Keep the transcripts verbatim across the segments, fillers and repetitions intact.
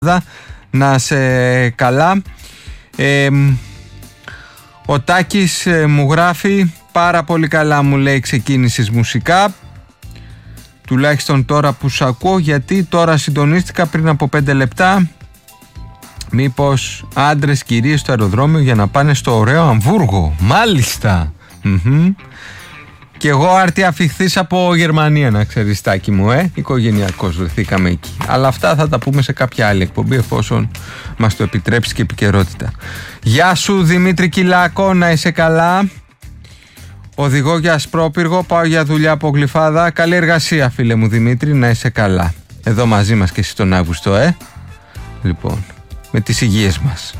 Να σε καλά. ε, Ο Τάκης ε, μου γράφει πάρα πολύ καλά, μου λέει, ξεκίνησες μουσικά. Τουλάχιστον τώρα που σ' ακούω, γιατί τώρα συντονίστηκα πριν από πέντε λεπτά. Μήπως άντρες κυρίες στο αεροδρόμιο για να πάνε στο ωραίο Αμβούργο? Μάλιστα. Mm-hmm. Και εγώ άρτη αφιχθής από Γερμανία, να ξέρεις, Τάκη μου, ε. Οικογενειακώς βρεθήκαμε εκεί. Αλλά αυτά θα τα πούμε σε κάποια άλλη εκπομπή, εφόσον μας το επιτρέψει και η επικαιρότητα. Γεια σου Δημήτρη Κυλάκο, να είσαι καλά. Οδηγώ για Ασπρόπυργο, πάω για δουλειά από Γλυφάδα. Καλή εργασία, φίλε μου Δημήτρη, να είσαι καλά. Εδώ μαζί μας και εσύ τον Αύγουστο, ε. Λοιπόν, με τις υγείες μας.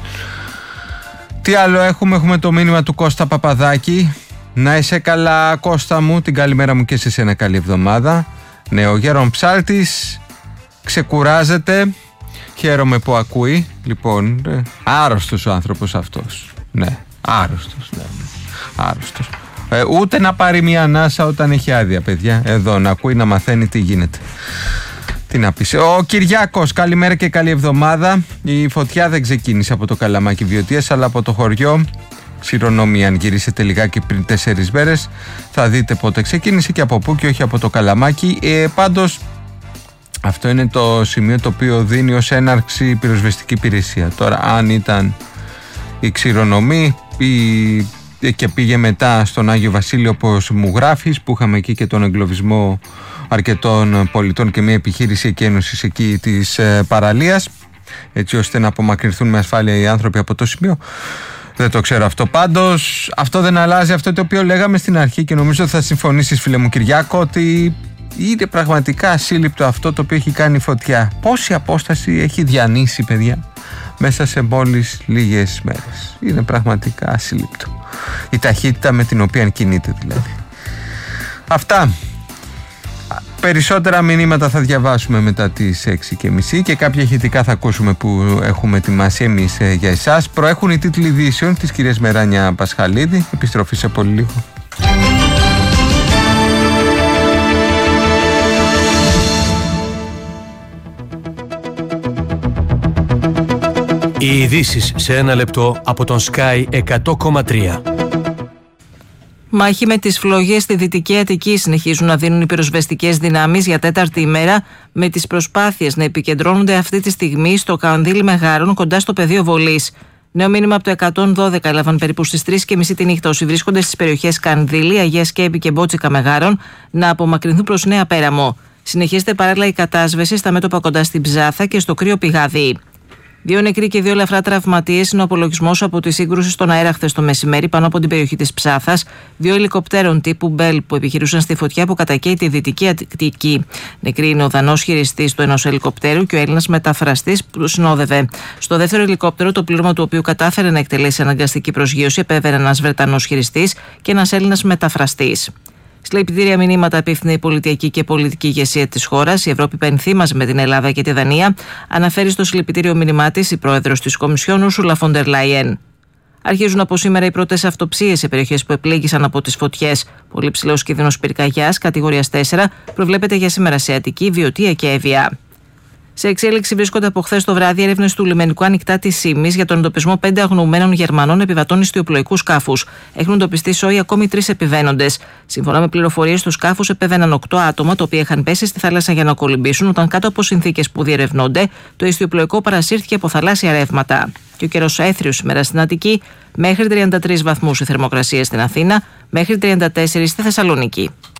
Τι άλλο έχουμε? Έχουμε το μήνυμα του Κώστα Παπαδάκη. Να είσαι καλά, Κώστα μου, την καλημέρα μου και σε σένα, καλή εβδομάδα. Ναι, ο Γέρον Ψάλτης ξεκουράζεται. Χαίρομαι που ακούει. Λοιπόν, ε, άρρωστος ο άνθρωπος αυτός. Ναι, άρρωστος, ναι, ναι. Άρρωστος. Ε, ούτε να πάρει μια ανάσα όταν έχει άδεια, παιδιά. Εδώ να ακούει, να μαθαίνει τι γίνεται. Τι να πεις. Ο Κυριάκος, καλημέρα και καλή εβδομάδα. Η φωτιά δεν ξεκίνησε από το Καλαμάκι Βιωτίας, αλλά από το χωριό Ξηρονόμη. Αν γυρίσετε λιγάκι πριν τέσσερις μέρες, θα δείτε πότε ξεκίνησε και από πού και όχι από το Καλαμάκι. Ε, πάντως, αυτό είναι το σημείο το οποίο δίνει ως έναρξη πυροσβεστική υπηρεσία. Τώρα, αν ήταν η Ξηρονομή ή, και πήγε μετά στον Άγιο Βασίλειο, όπως μου γράφεις, που είχαμε εκεί και τον εγκλωβισμό αρκετών πολιτών και μια επιχείρηση εκένωσης εκεί της ε, παραλίας, έτσι ώστε να απομακρυνθούν με ασφάλεια οι άνθρωποι από το σημείο. Δεν το ξέρω αυτό. Πάντως, αυτό δεν αλλάζει αυτό το οποίο λέγαμε στην αρχή και νομίζω ότι θα συμφωνήσεις, φίλε μου Κυριάκο, ότι είναι πραγματικά ασύλληπτο αυτό το οποίο έχει κάνει η φωτιά. Πόση απόσταση έχει διανύσει, παιδιά, μέσα σε μόλις λίγες μέρες. Είναι πραγματικά ασύλληπτο. Η ταχύτητα με την οποία κινείται, δηλαδή. Αυτά. Περισσότερα μηνύματα θα διαβάσουμε μετά τις έξι και μισή και κάποια ηχητικά θα ακούσουμε που έχουμε ετοιμάσει εμείς για εσάς. Προέχουν οι τίτλοι ειδήσεων της κυρίας Μεράνια Πασχαλίδη. Επιστροφή σε πολύ λίγο. Οι ειδήσεις σε ένα λεπτό από τον Sky εκατό κόμμα τρία. Μάχη με τις φλόγες στη Δυτική Αττική συνεχίζουν να δίνουν οι πυροσβεστικές δυνάμεις για τέταρτη ημέρα, με τις προσπάθειες να επικεντρώνονται αυτή τη στιγμή στο Κανδύλι Μεγάρων, κοντά στο πεδίο βολής. Νέο μήνυμα από το εκατόν δώδεκα έλαβαν περίπου στις τρεις και μισή τη νύχτα όσοι βρίσκονται στις περιοχές Κανδύλι, Αγία Σκέπη και Μπότσικα Μεγάρων να απομακρυνθούν προς Νέα Πέραμο. Συνεχίζεται παράλληλα η κατάσβεση στα μέτωπα κοντά στην Ψάθα και στο Κρύο Πηγάδι. Δύο νεκροί και δύο ελαφρά τραυματίες είναι ο απολογισμός από τη σύγκρουση στον αέρα χθες το μεσημέρι πάνω από την περιοχή της Ψάθας. Δύο ελικοπτέρων τύπου Bell που επιχειρούσαν στη φωτιά που κατακαίει τη Δυτική Αττική. Νεκροί είναι ο Δανός χειριστής του ενός ελικοπτέρου και ο Έλληνας μεταφραστής που συνόδευε. Στο δεύτερο ελικόπτερο, το πλήρωμα του οποίου κατάφερε να εκτελέσει αναγκαστική προσγείωση, επέβαινε ένας Βρετανός χειριστής και ένας Έλληνας μεταφραστής. Συλληπιτήρια μηνύματα απίφθινε η πολιτική και πολιτική ηγεσία της χώρας. Η Ευρώπη πενθύμαζε με την Ελλάδα και τη Δανία, αναφέρει στο συλληπιτήριο μήνυμά της η πρόεδρος της Κομισιόν, Ούρσουλα φον ντερ Λάιεν. Αρχίζουν από σήμερα οι πρώτες αυτοψίες σε περιοχές που επλήγησαν από τις φωτιές. Πολύ ψηλός κίνδυνος πυρκαγιάς, κατηγορίας τέσσερα, προβλέπεται για σήμερα σε Αττική, Βιωτία και Εύβοια. Σε εξέλιξη βρίσκονται από χθες το βράδυ έρευνες του λιμενικού ανοιχτά της Σύμης για τον εντοπισμό πέντε αγνοωμένων Γερμανών επιβατών ιστιοπλοϊκού σκάφους. Έχουν εντοπιστεί σόι ακόμη τρεις επιβαίνοντες. Σύμφωνα με πληροφορίες, στους σκάφους επέβαιναν οκτώ άτομα, τα οποία είχαν πέσει στη θάλασσα για να κολυμπήσουν, όταν κάτω από συνθήκες που διερευνώνται, το ιστιοπλοϊκό παρασύρθηκε από θαλάσσια ρεύματα. Και ο καιρός αέθριος σήμερα στην Αττική, μέχρι τριάντα τρεις βαθμούς η θερμοκρασία στην Αθήνα, μέχρι τριάντα τέσσερα στη Θεσσαλονίκη.